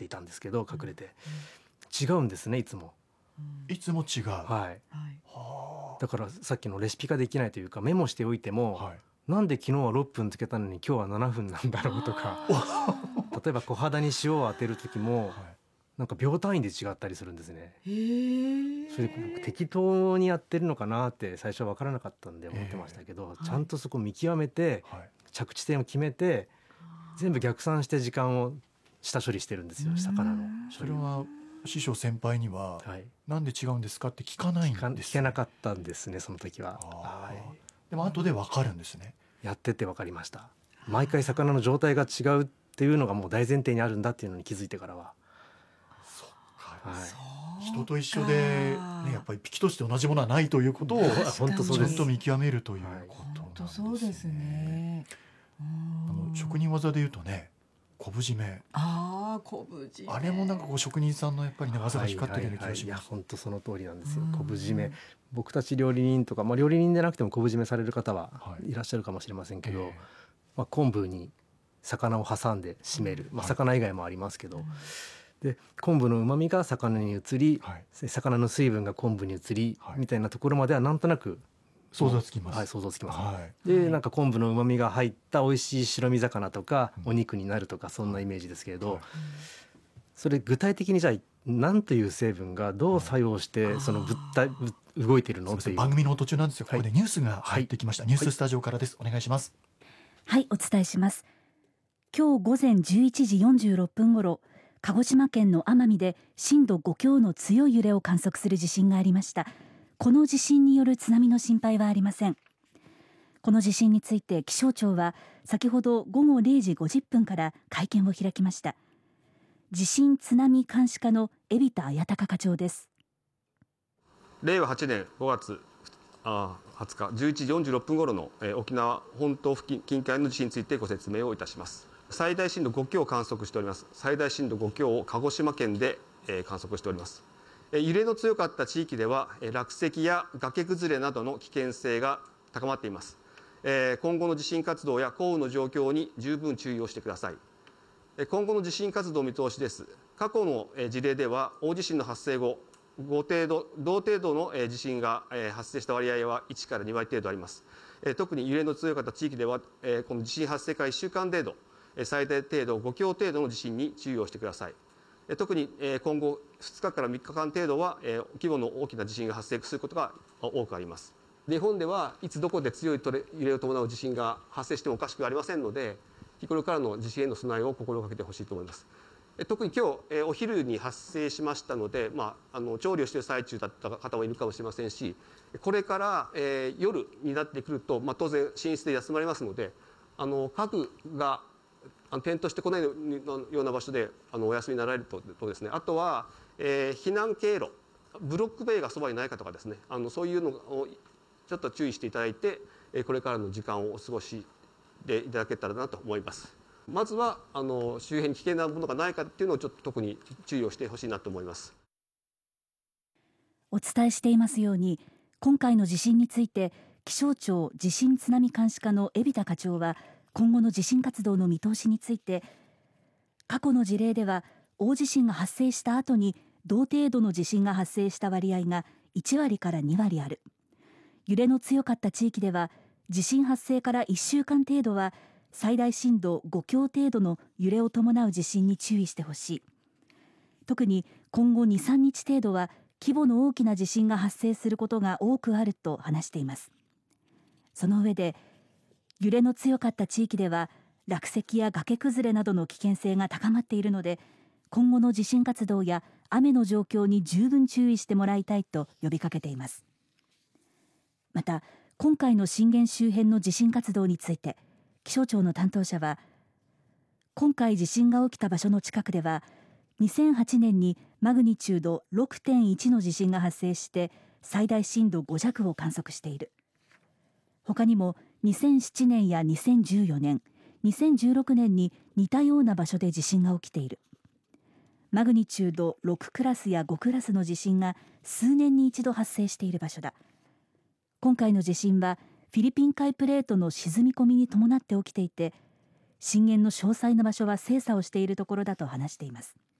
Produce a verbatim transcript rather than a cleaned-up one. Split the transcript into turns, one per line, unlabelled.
っていたんですけど、隠れて、違うんですねいつも。
いつも違う。
はい、
はい
は
だからさっきのレシピ化できないというか、メモしておいても、
あ。はい。
なんで昨日はろっぷんつけたのに今日はななふんなんだろうとか例えば小肌に塩を当てる時も、
はい
なんか秒単位で違ったりするんですね。
へー
それで僕適当にやってるのかなって最初は分からなかったんで思ってましたけど、
えー
ちゃんとそこ見極めて、
はい。
着地点を決めて全部逆算して時間を下処理してるんですよ、魚の処理を。
それは師匠先輩には、
はい、
なんで違うんですかって聞かないん
聞か
です、ね、
聞けなかったんですね、その時は。
あー
はい、
でも後でわかるんですね。
やってて分かりました。毎回魚の状態が違うっていうのがもう大前提にあるんだっていうのに気づいてからは、
そっか。
はい、
人と一緒で、ね、やっぱり一匹として同じものはないということを
本当そうです。
ちゃんと見極めるという
はい
ことなん
本当
です
そうです
ね。
ね。
あの職人技でいうとね、昆布締め、
ああ、昆布締め。
あれもなんかこう職人さんのやっぱりね技が光ってるような気
はいはいはい、いや
がします。
本当その通りなんですよ。
うん
昆布締め、僕たち料理人とか、まあ、料理人でなくても昆布締めされる方は
はい
いらっしゃるかもしれませんけど、
ええ
まあ、昆布に魚を挟んで締める、まあ、
はい
魚以外もありますけど、で昆布のうまみが魚に移り、
はい
魚の水分が昆布に移り、
はい
みたいなところまではなんとなく
想像つきます。
はい、想像つきます、
はい
でなんか昆布のうまみが入った美味しい白身魚とか、
うん
お肉になるとか、そんなイメージですけれど、
はい
それ具体的にじゃあ何という成分がどう作用してその物体、ぶ動いているのっていう。
すみません、番組の途中なんですよ。ここでニュースが入ってきました。ニューススタジオからです。お願いします。
はいお伝えします。今日午前じゅういちじよんじゅうろっぷんごろ、鹿児島県の奄美で震度ご強の強い揺れを観測する地震がありました。この地震による津波の心配はありません。この地震について気象庁は先ほどごごれいじごじゅっぷんから会見を開きました。地震津波監視課の海老田彩孝課長です。
れいわはちねんごがつあはつかじゅういちじよんじゅうろっぷん頃の、えー、沖縄本島付近近海の地震についてご説明をいたします。最大震度ご強を観測しております。最大震度ご強を鹿児島県で、えー、観測しております。えー、揺れの強かった地域では、えー、落石や崖崩れなどの危険性が高まっています。えー、今後の地震活動や降雨の状況に十分注意をしてください。今後の地震活動見通しです。過去の事例では大地震の発生後ご程度同程度の地震が発生した割合はいちからにわり程度あります。特に揺れの強かった地域ではこの地震発生からいっしゅうかん程度、最大程度ご強程度の地震に注意をしてください。特に今後ふつかからみっかかん程度は規模の大きな地震が発生することが多くあります。日本ではいつどこで強い揺れを伴う地震が発生してもおかしくありませんので、日頃からの地震への備えを心がけてほしいと思います。特に今日お昼に発生しましたので、まあ、あの調理をしている最中だった方もいるかもしれませんし、これから、えー、夜になってくると、まあ、当然寝室で休まれますので、あの家具があの転倒してこないような場所であのお休みになられるととですね、あとは、えー、避難経路、ブロック塀がそばにないかとかですね、あのそういうのをちょっと注意していただいて、これからの時間をお過ごしでいただけたらなと思います。まずはあの周辺に危険なものがないかっていうのをちょっと特に注意をしてほしいなと思います。
お伝えしていますように、今回の地震について気象庁地震津波監視課の海老田課長は今後の地震活動の見通しについて、過去の事例では大地震が発生した後に同程度の地震が発生した割合がいちわりからにわりある。揺れの強かった地域では地震発生からいっしゅうかん程度は最大震度ご強程度の揺れを伴う地震に注意してほしい。特に今後に、さんにち程度は規模の大きな地震が発生することが多くあると話しています。その上で、揺れの強かった地域では落石や崖崩れなどの危険性が高まっているので、今後の地震活動や雨の状況に十分注意してもらいたいと呼びかけています。また、今回の震源周辺の地震活動について気象庁の担当者は、今回地震が起きた場所の近くではにせんはちねんにマグニチュード ろくてんいち の地震が発生して最大震度ご弱を観測している。他にもにせんななねんやにせんじゅうよねん、にせんじゅうろくねんに似たような場所で地震が起きている。マグニチュードろくクラスやごクラスの地震が数年に一度発生している場所だ。今回の地震はフィリピン海プレートの沈み込みに伴って起きていて、震源の詳細な場所は精査をしているところだと話しています。